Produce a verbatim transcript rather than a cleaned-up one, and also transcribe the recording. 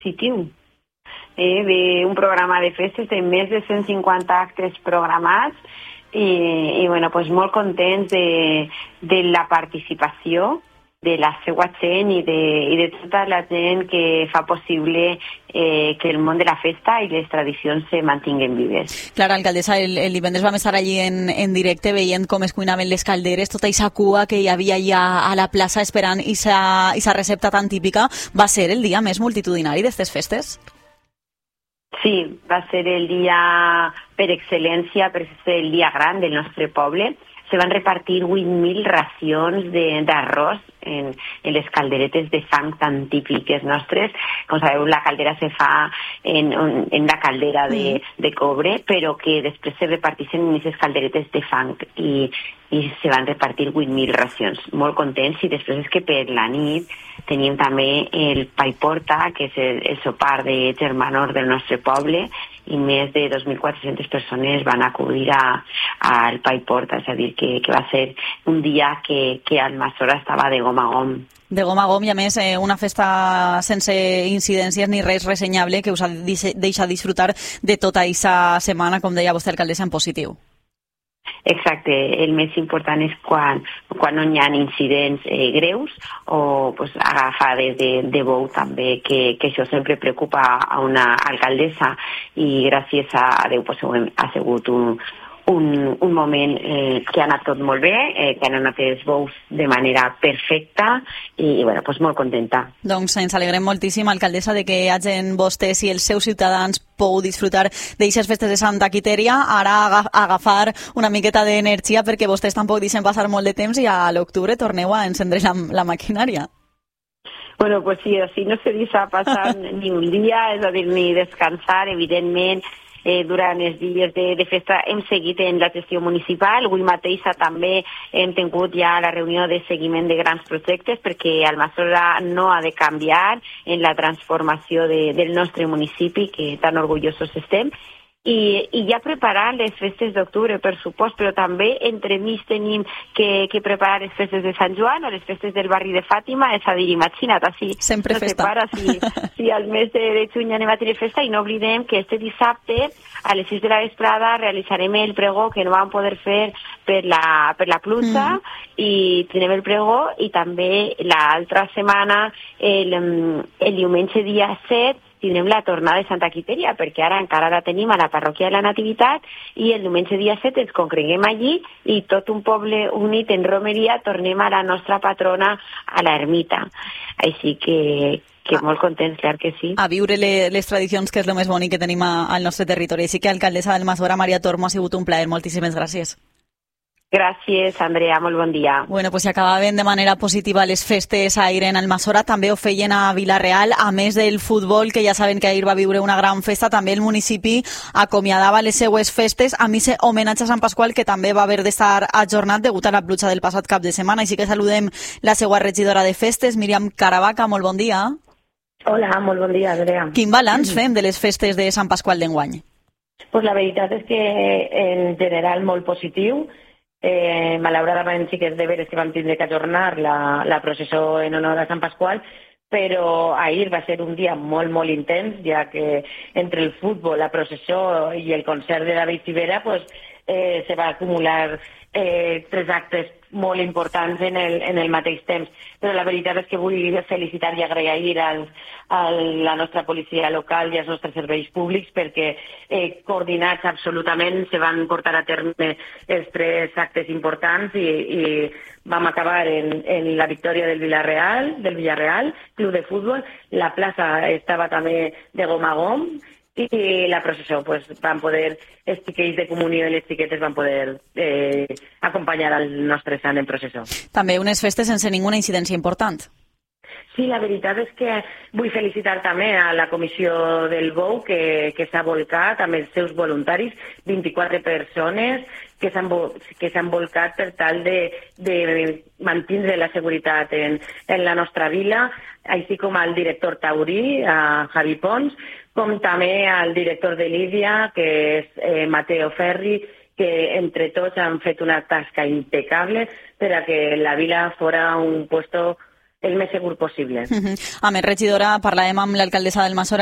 positiu. Eh, ve un programa de festes de més de cent cinquanta actes programats i, i bueno, pues molt contents de, de la participació de la seva gent i de, i de tota la gent que fa possible eh, que el món de la festa i les tradicions se mantinguen vives. Clara, alcaldessa, el, el divendres vam estar allí en, en directe veient com es cuinaven les calderes, tota aquesta cua que hi havia allà a la plaça esperant aquesta recepta tan típica. Va ser el dia més multitudinari d'aquestes festes? Sí, va ser el dia per excel·lència, per ser el dia gran del nostre poble. Se van repartir vuit mil racions d'arròs en, en les calderetes de fang tan típiques nostres. Com sabeu, la caldera se fa en, en la caldera de, de cobre, però que després se reparteixen en aquestes calderetes de fang i, i se van repartir vuit mil racions. Molt contents, i després és que per la nit tenim també el pa i porta, que és el, el sopar de germanor del nostre poble, i més de dos mil quatre-centes persones van acudir al pa i porta, és a dir, que, que va ser un dia que, que Almassora estava de gom a gom. De gom a gom, i a més eh, una festa sense incidències ni res ressenyable que us ha deixat disfrutar de tota aquesta setmana, com deia vostè, alcaldessa, en positiu. Exacte, el més important és quan, quan no hi ha incidents eh, greus o pues, agafades de, de bou també, que, que això sempre preocupa a una alcaldessa, i gràcies a Déu pues, ha sigut un, un, un moment eh, que ha anat tot molt bé, eh, que han anat els bous de manera perfecta i, i bueno, pues, molt contenta. Doncs ens alegrem moltíssim, alcaldessa, de que hagin vostès i els seus ciutadans pou disfrutar d'aixes festes de Santa Quitèria, ara agafar una miqueta d'energia perquè vostès tampoc deixen passar molt de temps i a l'octubre torneu a encendre la, la maquinària. Bueno, pues sí, així no se deixa passar ni un dia, és a dir, ni descansar, evidentment. Eh, durant els dies de, de festa hem seguit en la gestió municipal. Avui mateixa també hem tingut ja la reunió de seguiment de grans projectes perquè Almassora no ha de canviar en la transformació de, del nostre municipi, que tan orgullosos estem. I, i ja preparar les festes d'octubre, per supost, però també entremig tenim que, que preparar les festes de Sant Joan o les festes del barri de Fàtima, és a dir, imagina't, així sempre no festa. Separa, si, si al mes de, de juny anem a tenir festa, i no oblidem que este dissabte a les sis de la vesprada realitzarem el pregó que no vam poder fer per la, per la pluja, mm. i tenim el pregó, i també l'altra setmana, el, el diumenge dia set, tindrem la tornada de Santa Quitèria, perquè ara encara la tenim a la parròquia de la Nativitat, i el diumenge dia set ens congreguem allí i tot un poble unit en romeria tornem a la nostra patrona, a l'ermita. Així que, que ah. molt contents, clar que sí. A viure le, les tradicions, que és el més bonic que tenim a, al nostre territori. Així que, alcaldessa d'Almassora, Maria Tormo, ha sigut un plaer. Moltíssimes gràcies. Gràcies, Andrea, molt bon dia. Bueno, pues si acabaven de manera positiva les festes ahir en Almassora, també ho feien a Vila-real. A més del futbol, que ja saben que ahir va viure una gran festa, també el municipi acomiadava les seues festes a missa homenatge a Sant Pasqual, que també va haver d'estar ajornat degut a la pluja del passat cap de setmana. Així que saludem la seva regidora de festes, Míriam Caravaca. Molt bon dia. Hola, molt bon dia, Andrea. Quin balanç fem de les festes de Sant Pasqual d'enguany? Pues la veritat és que en general molt positiu. Eh, malauradament sí que és de veres que vam tindre que ajornar la, la processó en honor a Sant Pasqual, però ahir va ser un dia molt, molt intens, ja que entre el futbol, la processó i el concert de David Civera pues, eh, se va acumular eh, tres actes molt importants en el, en el mateix temps. Però la veritat és que vull felicitar i agrair al, a la nostra policia local i als nostres serveis públics perquè eh, coordinats absolutament se van portar a terme els tres actes importants i, i vam acabar en, en la victòria del Villarreal, del Villarreal, club de futbol. La plaça estava també de gom a gom, i la processó, pues, van poder, els xiquets de comunió i les xiquetes van poder eh, acompanyar al nostre sant en processó. També unes festes sense ninguna incidència important. Sí, la veritat és que vull felicitar també a la comissió del Bou que, que s'ha volcat amb els seus voluntaris, vint-i-quatre persones que s'han que s'han volcat per tal de, de mantenir la seguretat en, en la nostra vila, així com al director taurí, a Javi Pons, com també al director de Lídia, que és eh, Mateo Ferri, que entre tots han fet una tasca impecable per a que la vila fora un puesto el més segur possible. A més, regidora, parlàvem amb l'alcaldessa del Masora